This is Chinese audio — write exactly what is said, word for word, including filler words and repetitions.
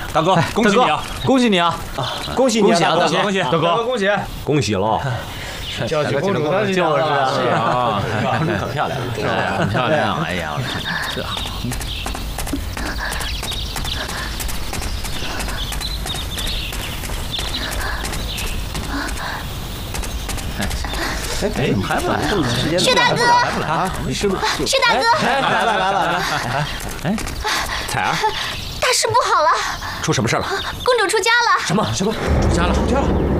大哥，恭喜你啊！ 恭喜你啊！ 恭喜你啊， 大哥！ 恭喜大哥！ 恭喜！ 恭喜了！ 叫起公主的就是啊， 公主可漂亮了， 是啊，很漂亮。哎呀，这。 哎哎，怎么还不来？这么时间薛大哥还不来啊？你是不是？ 薛大哥， 哎，来了来了来了！哎，彩儿， 大事不好了！ 出什么事了？ 公主出家了！ 什么什么？出家了？出家了？